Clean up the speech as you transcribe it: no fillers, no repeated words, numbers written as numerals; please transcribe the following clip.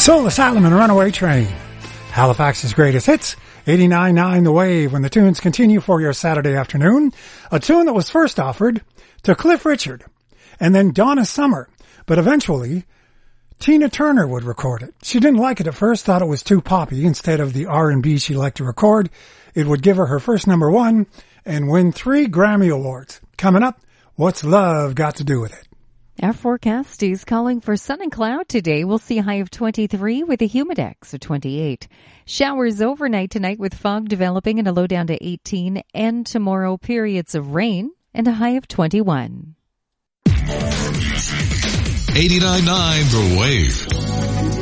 Soul Asylum and Runaway Train. Halifax's greatest hits, 89.9 The Wave, when the tunes continue for your Saturday afternoon. A tune that was first offered to Cliff Richard and then Donna Summer, but eventually Tina Turner would record it. She didn't like it at first, thought it was too poppy. Instead of the R&B she liked to record, it would give her her first number one and win 3 Grammy Awards. Coming up, what's love got to do with it? Our forecast is calling for sun and cloud today. We'll see a high of 23 with a humidex of 28. Showers overnight tonight with fog developing and a low down to 18. And tomorrow, periods of rain and a high of 21. 89.9 The Wave.